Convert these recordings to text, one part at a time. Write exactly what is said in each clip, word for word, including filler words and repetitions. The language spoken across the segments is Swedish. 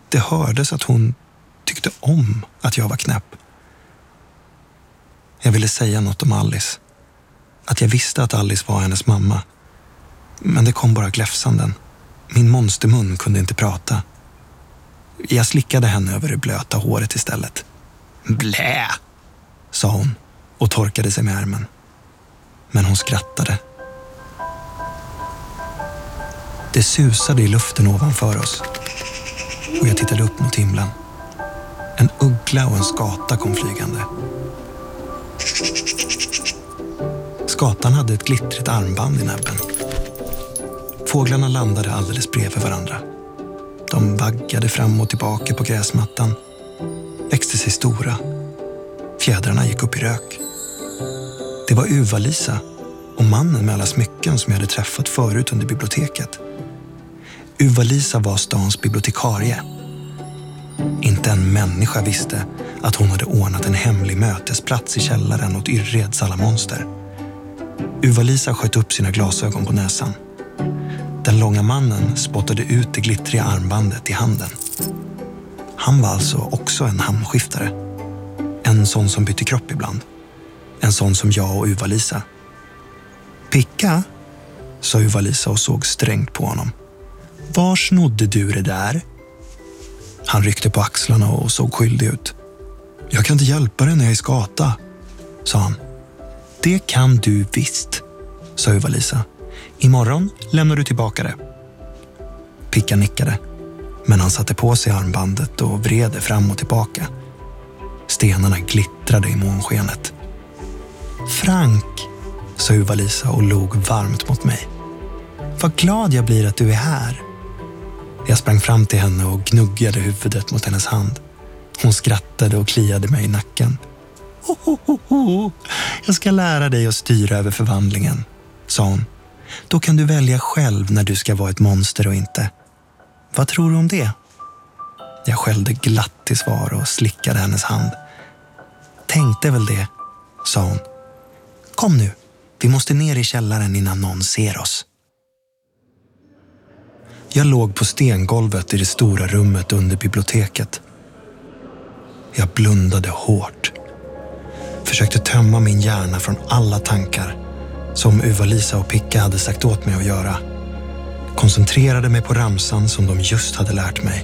Det hördes att hon tyckte om att jag var knäpp. Jag ville säga något om Alice. Att jag visste att Alice var hennes mamma. Men det kom bara gläfsanden. Min monstermun kunde inte prata. Jag slickade henne över det blöta håret istället. Blä, sa hon och torkade sig med ärmen. Men hon skrattade. Det susade i luften ovanför oss. Och jag tittade upp mot himlen. En uggla och en skata kom flygande. Skatan hade ett glittrigt armband i näbben. Fåglarna landade alldeles bredvid varandra. De vaggade fram och tillbaka på gräsmattan. Växte sig stora. Fjädrarna gick upp i rök. Det var Uva-Lisa och mannen med alla smycken som jag hade träffat förut under biblioteket. Uva-Lisa var stans bibliotekarie. Inte en människa visste att hon hade ordnat en hemlig mötesplats i källaren åt Yrreds alla monster. Uva-Lisa sköt upp sina glasögon på näsan. Den långa mannen spottade ut det glittriga armbandet i handen. Han var alltså också en hamnskiftare. En sån som bytte kropp ibland. En sån som jag och Uva-Lisa. Picka, sa Uva-Lisa och såg strängt på honom. Var snodde du det där? Han ryckte på axlarna och såg skyldig ut. Jag kan inte hjälpa dig när jag är skata, sa han. Det kan du visst, sa Uva-Lisa. Imorgon lämnar du tillbaka det. Picka nickade, men han satte på sig armbandet och vred det fram och tillbaka. Stenarna glittrade i månskenet. Frank, sa Uva-Lisa och log varmt mot mig. Vad glad jag blir att du är här. Jag sprang fram till henne och gnuggade huvudet mot hennes hand. Hon skrattade och kliade mig i nacken. Ho, ho, ho, ho. Jag ska lära dig att styra över förvandlingen, sa hon. Då kan du välja själv när du ska vara ett monster och inte. Vad tror du om det? Jag skällde glatt till svar och slickade hennes hand. Tänkte väl det, sa hon. Kom nu, vi måste ner i källaren innan någon ser oss. Jag låg på stengolvet i det stora rummet under biblioteket. Jag blundade hårt. Försökte tömma min hjärna från alla tankar som Uva-Lisa och Picka hade sagt åt mig att göra. Koncentrerade mig på ramsan som de just hade lärt mig.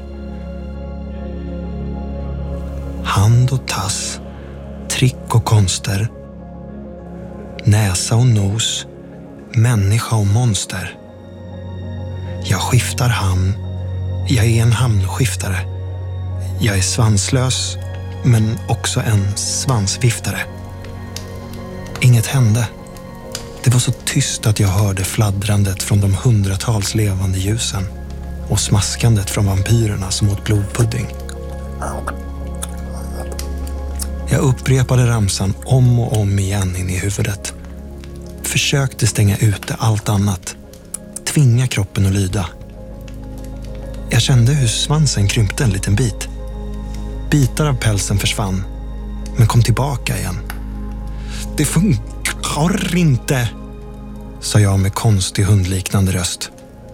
Hand och tass, trick och konster, näsa och nos, människa och monster. Jag skiftar hamn. Jag är en hamnskiftare. Jag är svanslös, men också en svansviftare. Inget hände. Det var så tyst att jag hörde fladdrandet från de hundratals levande ljusen och smaskandet från vampyrerna som åt blodpudding. Jag upprepade ramsan om och om igen in i huvudet. Försökte stänga ute allt annat. Tvinga kroppen att lyda. Jag kände hur svansen krympte en liten bit. Bitar av pälsen försvann, men kom tillbaka igen. Det funkar inte, sa jag med konstig hundliknande röst.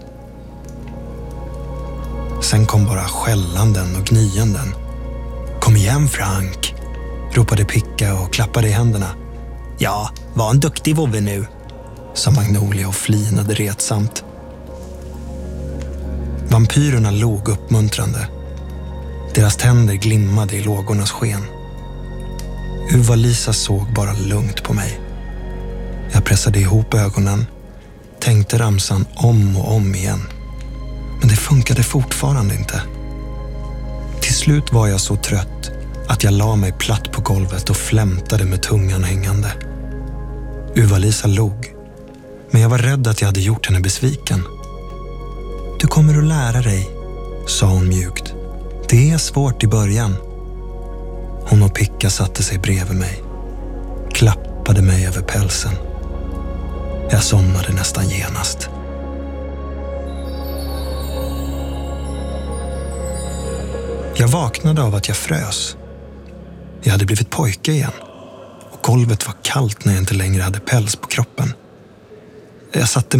Sen kom bara skällanden och gnyenden. Kom igen, Frank, ropade Picka och klappade i händerna. Ja, var en duktig vovve nu, sa Magnolia och flinade retsamt. Vampyrerna log uppmuntrande. Deras tänder glimmade i lågornas sken. Uva-Lisa såg bara lugnt på mig. Jag pressade ihop ögonen, tänkte ramsan om och om igen. Men det funkade fortfarande inte. Till slut var jag så trött att jag la mig platt på golvet och flämtade med tungan hängande. Uva-Lisa log, men jag var rädd att jag hade gjort henne besviken. Du kommer att lära dig, sa hon mjukt. Det är svårt i början. Hon och Picka satte sig bredvid mig. Klappade mig över pälsen. Jag somnade nästan genast. Jag vaknade av att jag frös. Jag hade blivit pojke igen. Och golvet var kallt när jag inte längre hade päls på kroppen. Jag satte